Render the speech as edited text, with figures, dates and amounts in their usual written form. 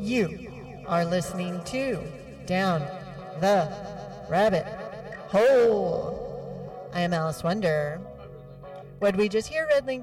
You are listening to Down the Rabbit Hole. I am Alice Wonder. What did we just hear, Red Link